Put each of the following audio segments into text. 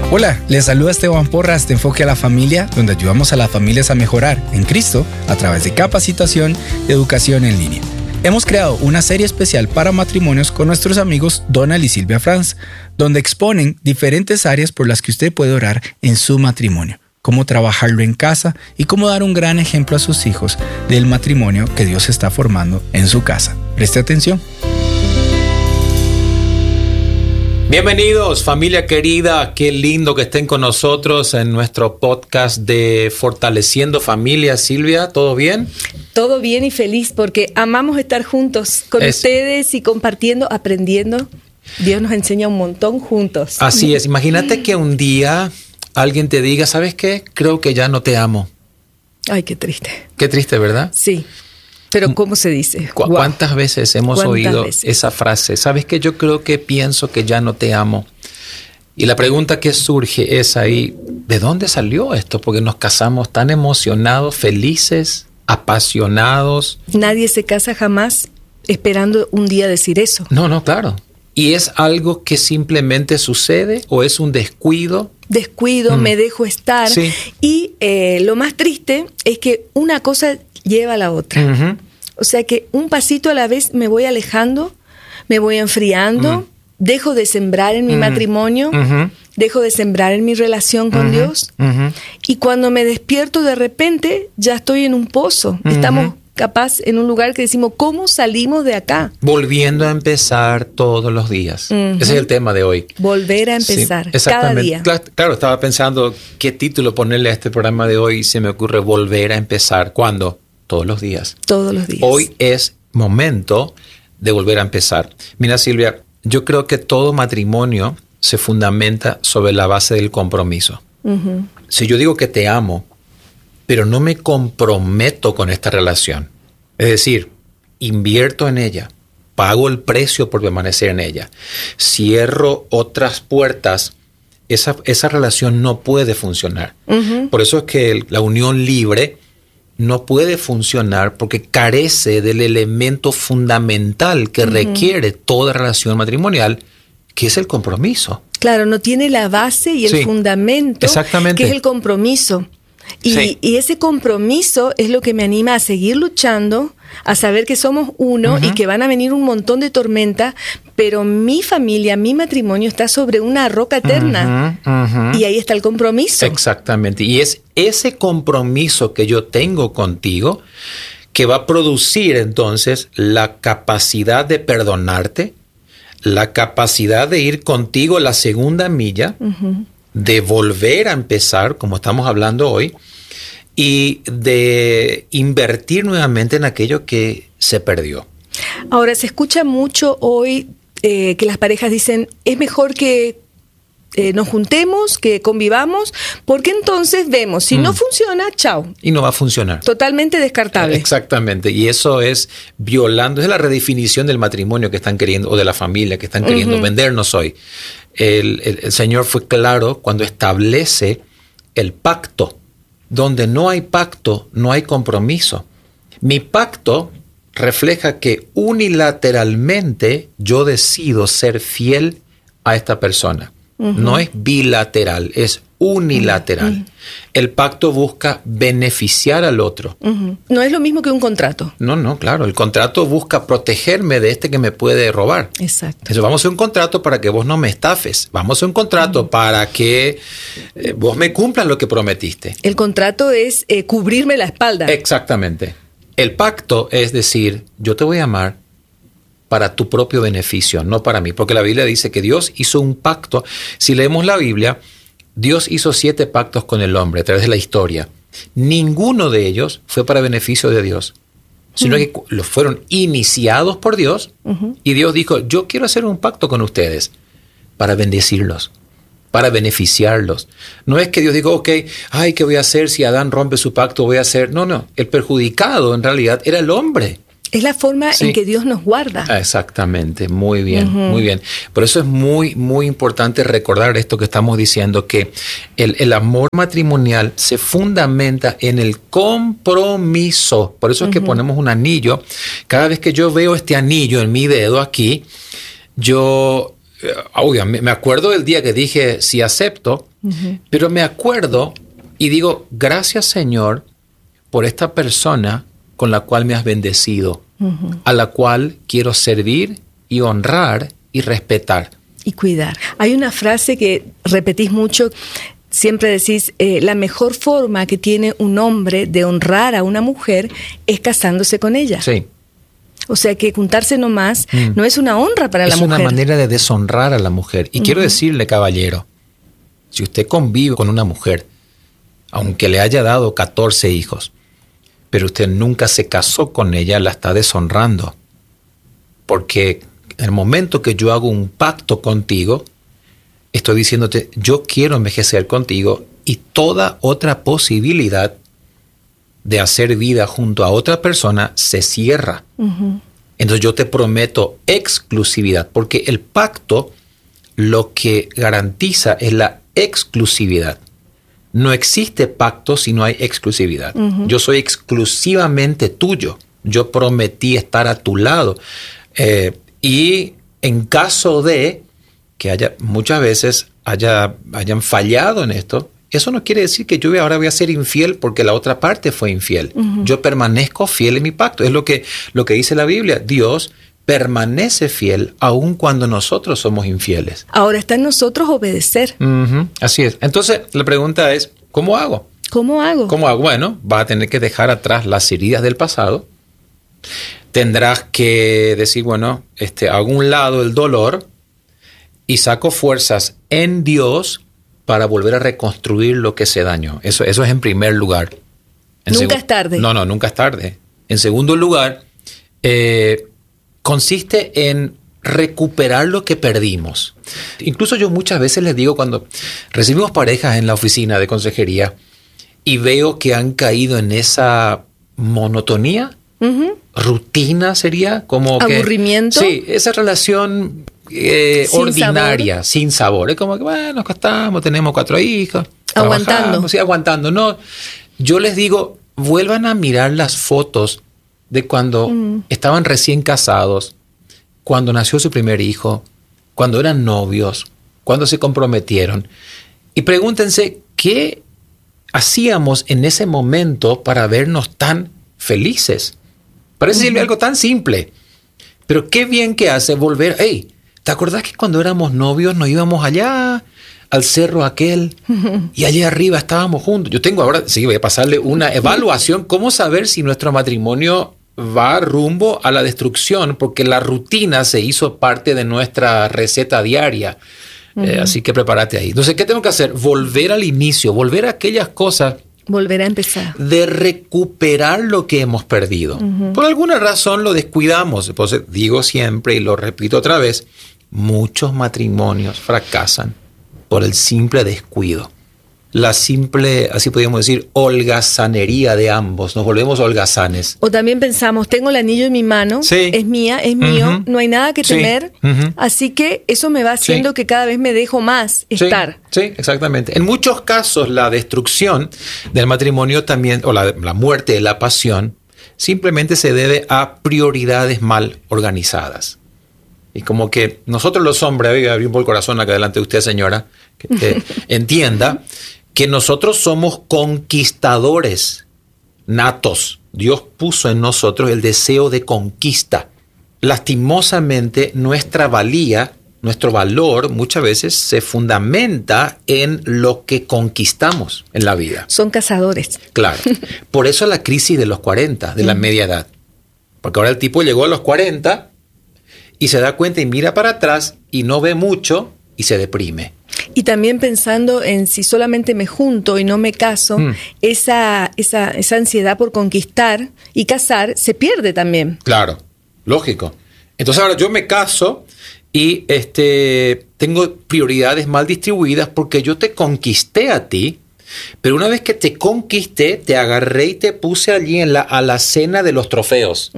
Hola, les saluda Esteban Porras de Enfoque a la Familia, donde ayudamos a las familias a mejorar en Cristo a través de capacitación y educación en línea. Hemos creado una serie especial para matrimonios con nuestros amigos Donald y Silvia Franz, donde exponen diferentes áreas por las que usted puede orar en su matrimonio, cómo trabajarlo en casa y cómo dar un gran ejemplo a sus hijos del matrimonio que Dios está formando en su casa. Preste atención. Bienvenidos, familia querida, qué lindo que estén con nosotros en nuestro podcast de Fortaleciendo Familia. Silvia, ¿todo bien? Todo bien y feliz porque amamos estar juntos con ustedes y compartiendo, aprendiendo. Dios nos enseña un montón juntos. Así es, imagínate que un día alguien te diga, ¿sabes qué? Creo que ya no te amo. Ay, qué triste. Qué triste, ¿verdad? Sí. Pero ¿cómo se dice? ¿Cuántas veces hemos oído esa frase? ¿Sabes qué? Yo creo que pienso que ya no te amo. Y la pregunta que surge es ahí, ¿de dónde salió esto? Porque nos casamos tan emocionados, felices, apasionados. Nadie se casa jamás esperando un día decir eso. No, claro. ¿Y es algo que simplemente sucede o es un descuido? Me dejo estar. Sí. Y lo más triste es que una cosa lleva a la otra. Uh-huh. O sea que un pasito a la vez me voy alejando, me voy enfriando, dejo de sembrar en mi matrimonio, dejo de sembrar en mi relación con Dios. Y cuando me despierto de repente, ya estoy en un pozo. Estamos capaz en un lugar que decimos, ¿cómo salimos de acá? Volviendo a empezar todos los días. Ese es el tema de hoy. Volver a empezar, sí, cada día. Claro, estaba pensando qué título ponerle a este programa de hoy y se me ocurre volver a empezar. ¿Cuándo? Todos los días. Todos los días. Hoy es momento de volver a empezar. Mira, Silvia, yo creo que todo matrimonio se fundamenta sobre la base del compromiso. Si yo digo que te amo, pero no me comprometo con esta relación, es decir, invierto en ella, pago el precio por permanecer en ella, cierro otras puertas, esa relación no puede funcionar. Por eso es que la unión libre no puede funcionar porque carece del elemento fundamental que requiere toda relación matrimonial, que es el compromiso. Claro, no tiene la base y el fundamento, exactamente, que es el compromiso. Y ese compromiso es lo que me anima a seguir luchando, a saber que somos uno y que van a venir un montón de tormentas, pero mi familia, mi matrimonio está sobre una roca eterna. Y ahí está el compromiso. Exactamente. Y es ese compromiso que yo tengo contigo que va a producir entonces la capacidad de perdonarte, la capacidad de ir contigo la segunda milla, de volver a empezar, como estamos hablando hoy, y de invertir nuevamente en aquello que se perdió. Ahora, se escucha mucho hoy que las parejas dicen, es mejor que nos juntemos, que convivamos, porque entonces vemos, si no funciona, chao. Y no va a funcionar. Totalmente descartable. Exactamente, y eso es violando, es la redefinición del matrimonio que están queriendo, o de la familia que están queriendo vendernos hoy. El Señor fue claro cuando establece el pacto. Donde no hay pacto, no hay compromiso. Mi pacto refleja que unilateralmente yo decido ser fiel a esta persona. No es bilateral, es unilateral. El pacto busca beneficiar al otro. No es lo mismo que un contrato. No, claro. El contrato busca protegerme de este que me puede robar. Exacto. Entonces vamos a hacer un contrato para que vos no me estafes. Vamos a hacer un contrato para que vos me cumplas lo que prometiste. El contrato es cubrirme la espalda. Exactamente. El pacto es decir, yo te voy a amar para tu propio beneficio, no para mí. Porque la Biblia dice que Dios hizo un pacto. Si leemos la Biblia, Dios hizo 7 pactos con el hombre a través de la historia. Ninguno de ellos fue para beneficio de Dios, sino que los fueron iniciados por Dios y Dios dijo, yo quiero hacer un pacto con ustedes para bendecirlos, para beneficiarlos. No es que Dios diga, ok, ¿qué voy a hacer si Adán rompe su pacto? Voy a hacer... No, el perjudicado en realidad era el hombre. Es la forma en que Dios nos guarda. Exactamente, muy bien, muy bien. Por eso es muy, muy importante recordar esto que estamos diciendo, que el amor matrimonial se fundamenta en el compromiso. Por eso es que ponemos un anillo. Cada vez que yo veo este anillo en mi dedo aquí, yo me acuerdo del día que dije, si acepto, Pero me acuerdo y digo, gracias Señor por esta persona con la cual me has bendecido, a la cual quiero servir y honrar y respetar. Y cuidar. Hay una frase que repetís mucho, siempre decís, la mejor forma que tiene un hombre de honrar a una mujer es casándose con ella. Sí. O sea que juntarse nomás no es una honra para la mujer. Es una manera de deshonrar a la mujer. Y quiero decirle, caballero, si usted convive con una mujer, aunque le haya dado 14 hijos, pero usted nunca se casó con ella, la está deshonrando. Porque en el momento que yo hago un pacto contigo, estoy diciéndote, yo quiero envejecer contigo y toda otra posibilidad de hacer vida junto a otra persona se cierra. Entonces yo te prometo exclusividad, porque el pacto lo que garantiza es la exclusividad. No existe pacto si no hay exclusividad. Yo soy exclusivamente tuyo. Yo prometí estar a tu lado. Y en caso de que haya muchas veces hayan fallado en esto, eso no quiere decir que yo ahora voy a ser infiel porque la otra parte fue infiel. Yo permanezco fiel en mi pacto. Es lo que dice la Biblia. Dios permanece fiel aun cuando nosotros somos infieles. Ahora está en nosotros obedecer. Así es. Entonces la pregunta es, ¿cómo hago? ¿Cómo hago? ¿Cómo hago? Bueno, vas a tener que dejar atrás las heridas del pasado. Tendrás que decir, bueno, hago un lado el dolor y saco fuerzas en Dios para volver a reconstruir lo que se dañó. Eso es en primer lugar. Nunca es tarde. No, nunca es tarde. En segundo lugar, consiste en recuperar lo que perdimos. Incluso yo muchas veces les digo cuando recibimos parejas en la oficina de consejería y veo que han caído en esa monotonía, rutina sería como aburrimiento. Sí, esa relación ordinaria, sin sabor. Es como que, bueno, nos acostamos, tenemos 4 hijos. Aguantando. Sí, aguantando. No, yo les digo, vuelvan a mirar las fotos de cuando estaban recién casados, cuando nació su primer hijo, cuando eran novios, cuando se comprometieron. Y pregúntense, ¿qué hacíamos en ese momento para vernos tan felices? Parece algo tan simple. Pero qué bien que hace volver. Hey, ¿te acordás que cuando éramos novios nos íbamos allá al cerro aquel y allá arriba estábamos juntos? Yo tengo ahora, sí, voy a pasarle una evaluación. ¿Cómo saber si nuestro matrimonio va rumbo a la destrucción? Porque la rutina se hizo parte de nuestra receta diaria. Así que prepárate ahí. Entonces, ¿qué tengo que hacer? Volver al inicio, volver a aquellas cosas. Volver a empezar. De recuperar lo que hemos perdido. Por alguna razón lo descuidamos. Entonces, digo siempre y lo repito otra vez, muchos matrimonios fracasan por el simple descuido. La simple, así podríamos decir, holgazanería de ambos. Nos volvemos holgazanes. O también pensamos, tengo el anillo en mi mano, sí. Es mía, es mío, no hay nada que temer. Así que eso me va haciendo que cada vez me dejo más estar. Sí, exactamente. En muchos casos la destrucción del matrimonio también, o la muerte de la pasión, simplemente se debe a prioridades mal organizadas. Y como que nosotros los hombres, voy a abrir un poco el corazón acá delante de usted, señora, que entienda que nosotros somos conquistadores natos. Dios puso en nosotros el deseo de conquista. Lastimosamente, nuestra valía, nuestro valor muchas veces se fundamenta en lo que conquistamos en la vida. Son cazadores. Claro. Por eso la crisis de los 40, de la media edad. Porque ahora el tipo llegó a los 40 y se da cuenta y mira para atrás y no ve mucho y se deprime. Y también pensando en si solamente me junto y no me caso, esa ansiedad por conquistar y casar se pierde también. Claro, lógico. Entonces ahora yo me caso y tengo prioridades mal distribuidas porque yo te conquisté a ti, pero una vez que te conquisté, te agarré y te puse allí a la cena de los trofeos.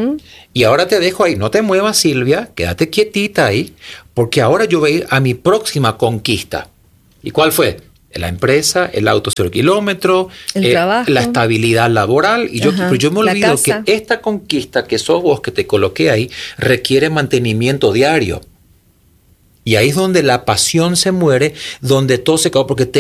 Y ahora te dejo ahí. No te muevas, Silvia, quédate quietita ahí, porque ahora yo voy a ir a mi próxima conquista. ¿Y cuál fue? La empresa, el auto 0 kilómetros, el trabajo, la estabilidad laboral. Y pero yo me olvido que esta conquista que sos vos, que te coloqué ahí, requiere mantenimiento diario. Y ahí es donde la pasión se muere, donde todo se acaba, porque